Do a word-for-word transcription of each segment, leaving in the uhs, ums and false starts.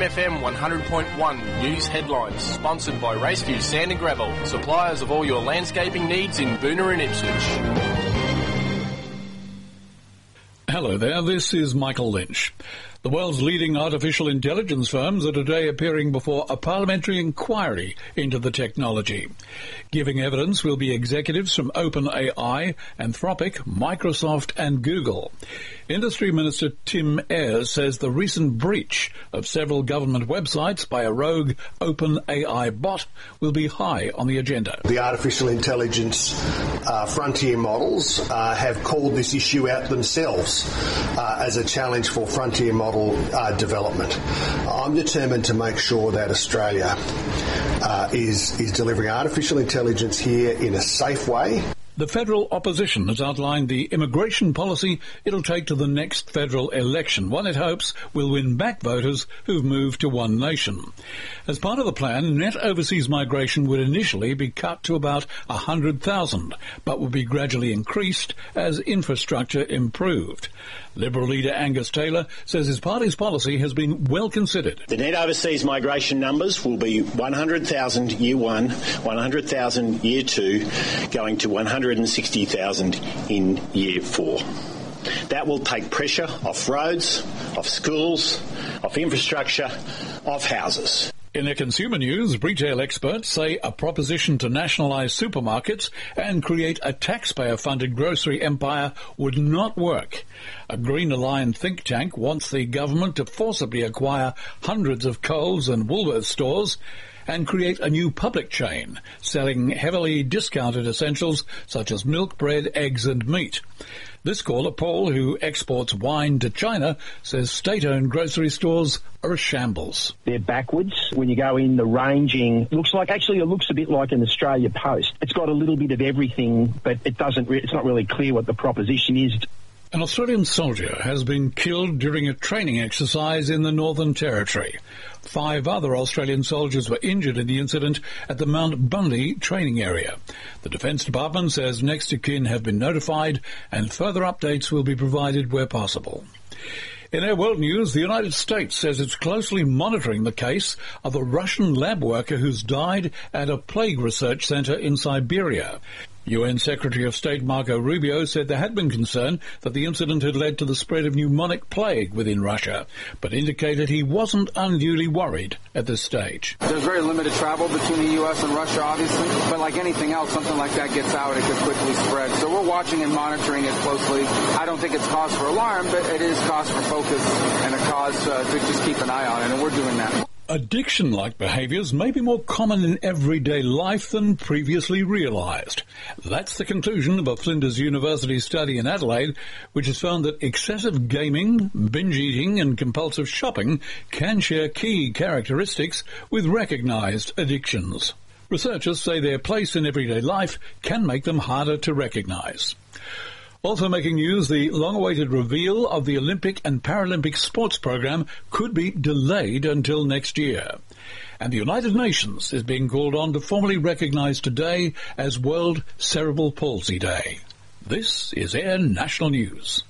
M F M one hundred point one News Headlines, sponsored by Raceview Sand and Gravel, suppliers of all your landscaping needs in Boonah and Ipswich. Hello there, this is Michael Lynch. The world's leading artificial intelligence firms are today appearing before a parliamentary inquiry into the technology. Giving evidence will be executives from OpenAI, Anthropic, Microsoft and Google. Industry Minister Tim Ayres says the recent breach of several government websites by a rogue OpenAI bot will be high on the agenda. The artificial intelligence uh, frontier models uh, have called this issue out themselves uh, as a challenge for frontier model uh, development. I'm determined to make sure that Australia uh, is, is delivering artificial intelligence here in a safe way. The federal opposition has outlined the immigration policy it'll take to the next federal election, one it hopes will win back voters who've moved to one nation. As part of the plan, net overseas migration would initially be cut to about one hundred thousand, but would be gradually increased as infrastructure improved. Liberal leader Angus Taylor says his party's policy has been well considered. The net overseas migration numbers will be one hundred thousand year one, one hundred thousand year two, going to one hundred sixty thousand in year four. That will take pressure off roads, off schools, off infrastructure, off houses. In their consumer news, retail experts say a proposition to nationalise supermarkets and create a taxpayer-funded grocery empire would not work. A Green-aligned think tank wants the government to forcibly acquire hundreds of Coles and Woolworths stores and create a new public chain selling heavily discounted essentials such as milk, bread, eggs and meat. This caller, Paul, who exports wine to China, says state-owned grocery stores are a shambles. They're backwards. When you go in, the ranging looks like, actually it looks a bit like an Australia Post. It's got a little bit of everything, but it doesn't. Re- it's not really clear what the proposition is. An Australian soldier has been killed during a training exercise in the Northern Territory. Five other Australian soldiers were injured in the incident at the Mount Bundy training area. The Defence Department says next of kin have been notified and further updates will be provided where possible. In our world news, the United States says it's closely monitoring the case of a Russian lab worker who's died at a plague research centre in Siberia. U N Secretary of State Marco Rubio said there had been concern that the incident had led to the spread of pneumonic plague within Russia, but indicated he wasn't unduly worried at this stage. There's very limited travel between the U S and Russia, obviously, but like anything else, something like that gets out, it could quickly spread. So we're watching and monitoring it closely. I don't think it's cause for alarm, but it is cause for focus and a cause uh, to just keep an eye on it, and we're doing that. Addiction-like behaviours may be more common in everyday life than previously realised. That's the conclusion of a Flinders University study in Adelaide, which has found that excessive gaming, binge eating and compulsive shopping can share key characteristics with recognised addictions. Researchers say their place in everyday life can make them harder to recognise. Also making news, the long-awaited reveal of the Olympic and Paralympic sports program could be delayed until next year. And the United Nations is being called on to formally recognise today as World Cerebral Palsy Day. This is Air National News.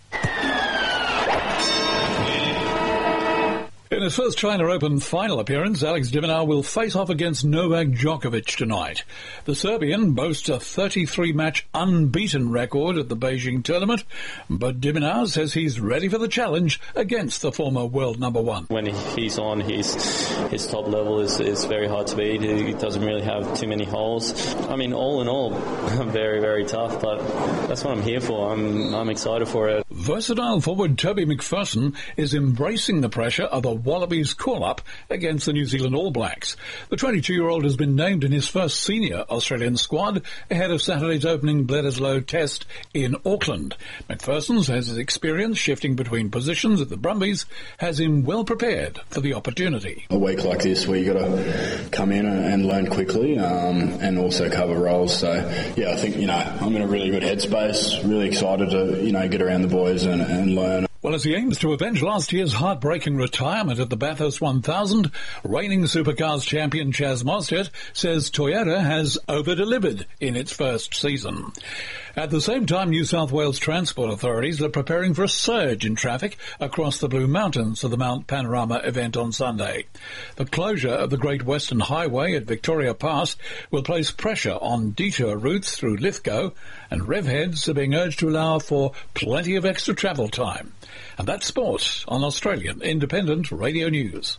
In his first China Open final appearance, Alex de Minaur will face off against Novak Djokovic tonight. The Serbian boasts a thirty-three match unbeaten record at the Beijing tournament, but de Minaur says he's ready for the challenge against the former world number one. When he's on, his his top level is, is very hard to beat. He doesn't really have too many holes. I mean, all in all, very, very tough, but that's what I'm here for. I'm, I'm excited for it. Versatile forward Toby McPherson is embracing the pressure of the Wallabies call-up against the New Zealand All Blacks. The twenty-two-year-old has been named in his first senior Australian squad ahead of Saturday's opening Bledisloe test in Auckland. McPherson says his experience shifting between positions at the Brumbies has him well prepared for the opportunity. A week like this where you've got to come in and learn quickly um, and also cover roles. So, yeah, I think, you know, I'm in a really good headspace, really excited to, you know, get around the boys and, and learn. Well, as he aims to avenge last year's heartbreaking retirement at the Bathurst one thousand, reigning Supercars champion Chaz Mostert says Toyota has over-delivered in its first season. At the same time, New South Wales transport authorities are preparing for a surge in traffic across the Blue Mountains for the Mount Panorama event on Sunday. The closure of the Great Western Highway at Victoria Pass will place pressure on detour routes through Lithgow, and rev heads are being urged to allow for plenty of extra travel time. And that's sport on Australian Independent Radio News.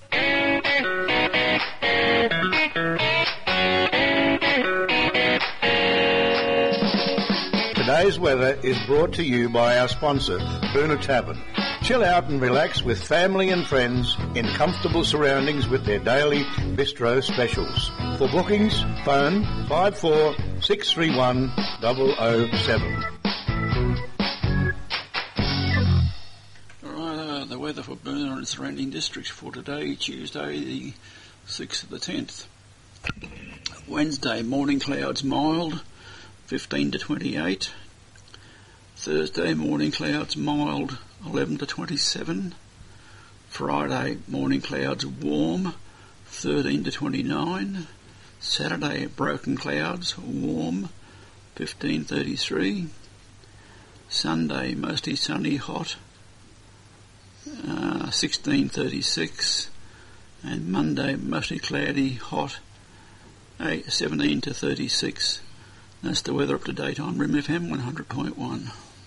Today's weather is brought to you by our sponsor, Boonah Tavern. Chill out and relax with family and friends in comfortable surroundings with their daily bistro specials. For bookings, phone five four six three one zero zero seven. Alright, uh, the weather for Boonah and surrounding districts for today, Tuesday the sixth of the tenth. Wednesday, morning clouds mild, fifteen to twenty-eight. Thursday, morning clouds mild, eleven to twenty-seven. Friday, morning clouds warm, thirteen to twenty-nine. Saturday, broken clouds, warm, fifteen thirty-three. Sunday, mostly sunny, hot, uh, sixteen thirty-six. And Monday, mostly cloudy, hot, seventeen to thirty-six. That's the weather up to date on R I M F M one hundred point one.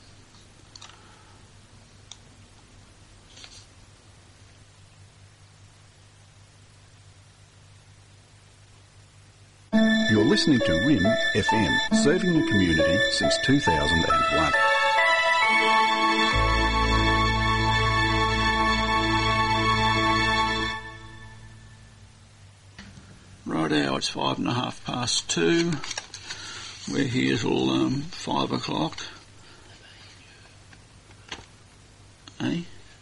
You're listening to R I M F M, serving the community since two thousand one. Right now it's five and a half past two. We're here till um, five o'clock. Eh?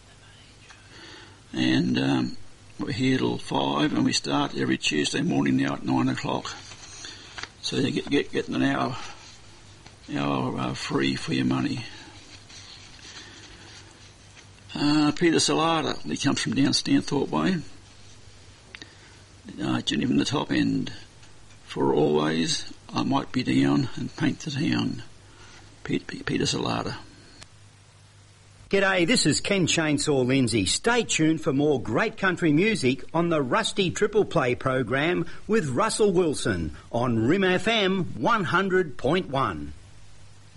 And um, we're here till five, and we start every Tuesday morning now at nine o'clock. So you get, get getting an hour, hour uh, free for your money. Uh, Peter Salata, he comes from down Stanthorpe Way. Uh, Jenny from the top end. For always, I might be down and paint the town. Peter, Peter Salata. G'day, this is Ken Chainsaw Lindsay. Stay tuned for more great country music on the Rusty Triple Play program with Russell Wilson on R I M F M one hundred point one.